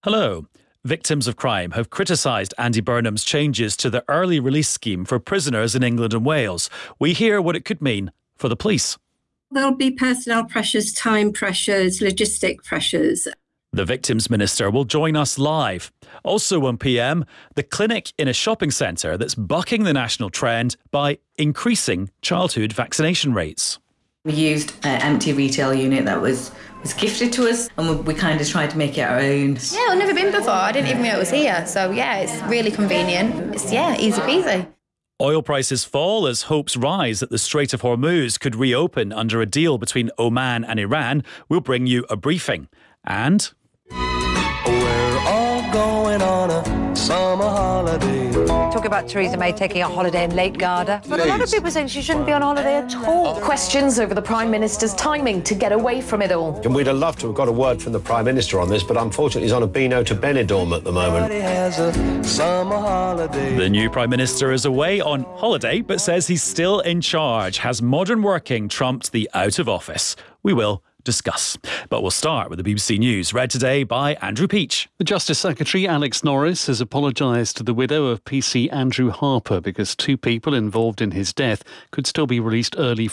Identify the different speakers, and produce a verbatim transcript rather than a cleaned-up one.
Speaker 1: Hello. Victims of crime have criticised Andy Burnham's changes to the early release scheme for prisoners in England and Wales. We hear what it could mean for the police.
Speaker 2: There'll be personnel pressures, time pressures, logistic pressures.
Speaker 1: The Victims Minister will join us live. Also one p m, the clinic in a shopping centre that's bucking the national trend by increasing childhood vaccination rates.
Speaker 3: We used an empty retail unit that was, was gifted to us, and we, we kind of tried to make it our own.
Speaker 4: Yeah, I've never been before. I didn't even know it was here. So yeah, it's really convenient. It's, yeah, easy peasy.
Speaker 1: Oil prices fall as hopes rise that the Strait of Hormuz could reopen under a deal between Oman and Iran. We'll bring you a briefing. And
Speaker 5: we're all going on a summer holiday.
Speaker 6: Talk about Theresa May taking a holiday in Lake Garda. But a lot of people saying she shouldn't be on holiday at all.
Speaker 7: Questions over the Prime Minister's timing to get away from it all.
Speaker 8: And we'd have loved to have got a word from the Prime Minister on this, but unfortunately he's on a Beano to Benidorm at the moment.
Speaker 5: Has a summer holiday.
Speaker 1: The new Prime Minister is away on holiday, but says he's still in charge. Has modern working trumped the out of office? We will discuss. But we'll start with the B B C News, read today by Andrew Peach.
Speaker 9: The Justice Secretary, Alex Norris, has apologised to the widow of P C Andrew Harper because two people involved in his death could still be released early